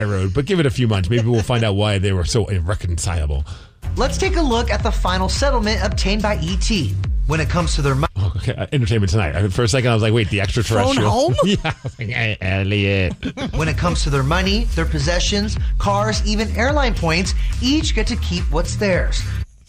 road, but give it a few months. Maybe we'll find out why they were so irreconcilable. Let's take a look at the final settlement obtained by E.T. When it comes to their money. Oh, okay. Entertainment Tonight. For a second, I was like, wait, the extraterrestrial. Phone home? Yeah. I was like, hey, Elliot. When it comes to their money, their possessions, cars, even airline points, each get to keep what's theirs.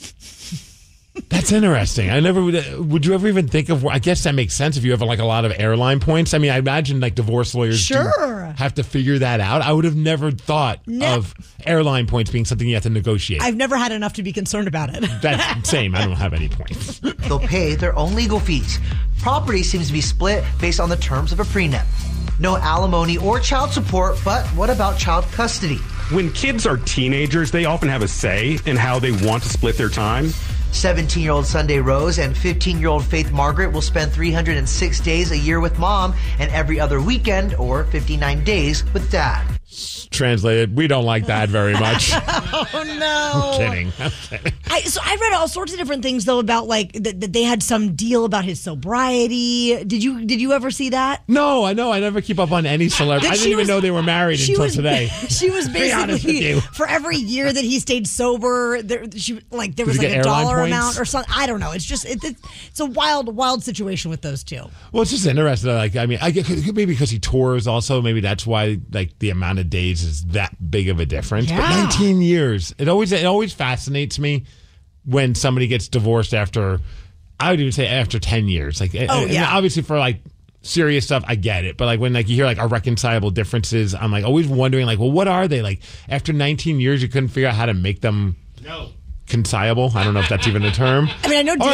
That's interesting. I never would you ever even think of, I guess that makes sense if you have like a lot of airline points. I mean, I imagine like divorce lawyers do have to figure that out. I would have never thought of airline points being something you have to negotiate. I've never had enough to be concerned about it. That's same. I don't have any points. They'll pay their own legal fees. Property seems to be split based on the terms of a prenup. No alimony or child support, but what about child custody? When kids are teenagers, they often have a say in how they want to split their time. 17-year-old Sunday Rose and 15-year-old Faith Margaret will spend 306 days a year with mom and every other weekend, or 59 days, with dad. Translated, we don't like that very much. Oh, no. I'm kidding. So I read all sorts of different things, though, about like that they had some deal about his sobriety. Did you ever see that? No, I know. I never keep up on any celebrity. I didn't even know they were married until today. She was basically, for every year that he stayed sober, there was like a dollar amount or something. I don't know. It's just, it's a wild situation with those two. Well, it's just interesting. Like, I mean, it could be because he tours also. Maybe that's why like the amount of days is that big of a difference. Yeah. But 19 years, it always fascinates me when somebody gets divorced after, I would even say after 10 years. Like, and obviously for like serious stuff, I get it. But like when like you hear like irreconcilable differences, I'm like always wondering like, well, what are they? Like after 19 years, you couldn't figure out how to make them reconcilable. I don't know if that's even a term. I mean, I know.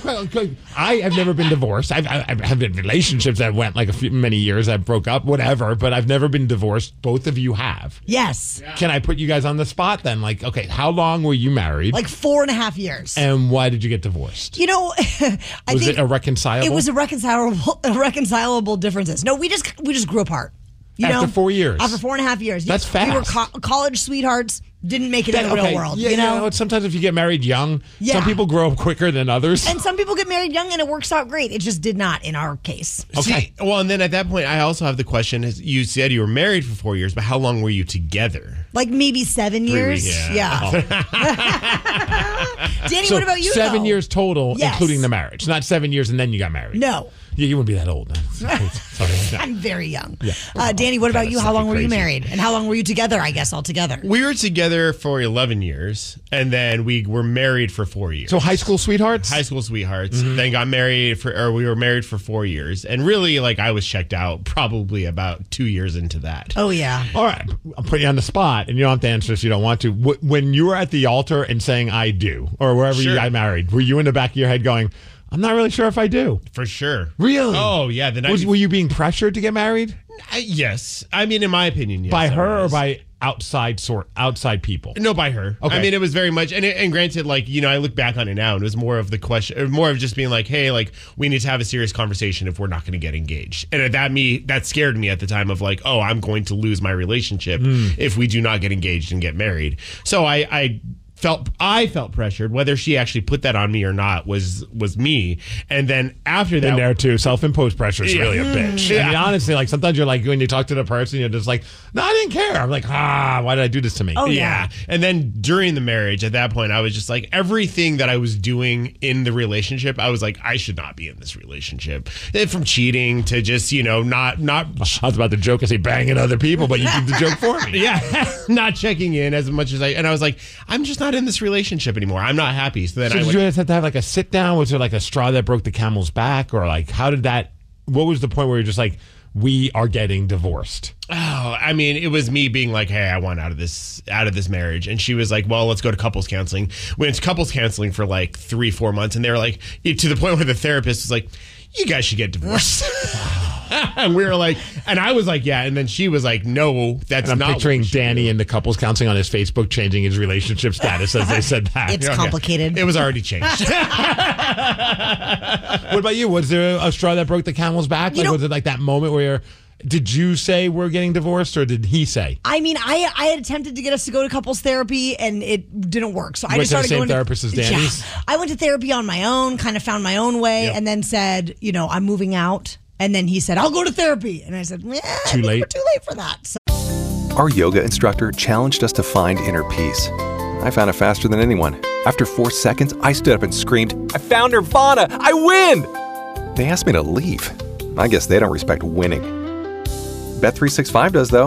I have never been divorced. I've had relationships that went like many years that broke up, whatever. But I've never been divorced. Both of you have. Yes. Yeah. Can I put you guys on the spot then? Like, okay, how long were you married? Like 4.5 years. And why did you get divorced? You know, was it irreconcilable? It was irreconcilable differences. No, we just grew apart. After 4 years. After 4.5 years. That's fast. We were college sweethearts. Didn't make it in the real world. Yeah, you know? Sometimes if you get married young, some people grow up quicker than others. And some people get married young and it works out great. It just did not in our case. Okay. Well, and then at that point, I also have the question, you said you were married for 4 years, but how long were you together? Like maybe 7 years. Yeah. Danny, what about you? 7 years total, including the marriage. Not 7 years and then you got married. No. Yeah, you wouldn't be that old. Sorry. No. I'm very young. Yeah. Danny, what about you? How long were you married? And how long were you together, I guess, altogether? We were together for 11 years, and then we were married for 4 years. So high school sweethearts? High school sweethearts. Then got married we were married for 4 years. And really, like, I was checked out probably about 2 years into that. Oh, yeah. All right. I'll put you on the spot, and you don't have to answer if you don't want to. When you were at the altar and saying, I do, or wherever you got married, were you in the back of your head going, I'm not really sure if I do? For sure. Really? Oh, yeah. Were you being pressured to get married? Yes. I mean, in my opinion, yes. By her or by outside people? No, by her. Okay. I mean, it was very much, and granted, like, you know, I look back on it now, and it was more of the question, more of just being like, hey, like, we need to have a serious conversation if we're not going to get engaged. And that scared me at the time of like, oh, I'm going to lose my relationship if we do not get engaged and get married. So I felt pressured. Whether she actually put that on me or not was me. And then after that, been there too. Self-imposed pressure is really a bitch. Yeah. I mean, honestly, like sometimes you're like when you talk to the person, you're just like, no, I didn't care. I'm like, why did I do this to me? Oh yeah. And then during the marriage, at that point, I was just like, everything that I was doing in the relationship, I was like, I should not be in this relationship. From cheating to just, you know, not. I was about to joke and say banging other people, but you did the joke for me. Yeah, not checking in as much as and I was like, I'm just not in this relationship anymore. I'm not happy. So then did you guys have to have like a sit down? Was there like a straw that broke the camel's back, or like what was the point where you're just like, we are getting divorced? Oh, I mean, it was me being like, hey, I want out of this marriage. And she was like, well, let's go to couples counseling. We went to couples counseling for like 3-4 months, and they were like, to the point where the therapist was like, you guys should get divorced. And we were like, and I was like, yeah. And then she was like, no, that's and not. I'm picturing Danny in the couples counseling on his Facebook changing his relationship status as they said that. It's complicated. It was already changed. What about you? Was there a straw that broke the camel's back? Like, was it like that moment where did you say we're getting divorced, or did he say? I mean, I had attempted to get us to go to couples therapy, and it didn't work. So I just started going to the same therapist as Danny's? Yeah. I went to therapy on my own, kind of found my own way, and then said, you know, I'm moving out. And then he said, I'll go to therapy. And I said, too late. We're too late for that. So. Our yoga instructor challenged us to find inner peace. I found it faster than anyone. After 4 seconds, I stood up and screamed, "I found Nirvana! I win!" They asked me to leave. I guess they don't respect winning. Bet365 does, though.